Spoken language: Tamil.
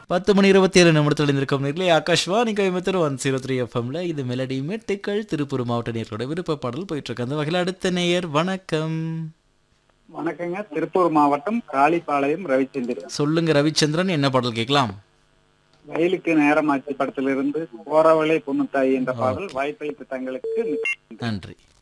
10:27 இருக்கும் நேர்களே. ஆகாஷ்வாணி கோயம்புத்தூர் 103 எஃப்எம்ல இது மெலடி மெட்டுக்கள் திருப்பூர் மாவட்ட நேயர்களோட விருப்ப பாடல் போயிட்டு இருக்கு. அந்த வகையில் அடுத்த நேயர் வணக்கம். வணக்கங்க. திருப்பூர் மாவட்டம் காளிப்பாளையம் ரவிச்சந்திரன். சொல்லுங்க ரவிச்சந்திரன், என்ன பாடல் கேட்கலாம்? வயலுக்கு நேரமாச்சு படத்திலிருந்து போறவளே பொண்ணுத்தாய் என்ற பாடல் வாய்ப்பளித்த தங்களுக்கு நன்றி.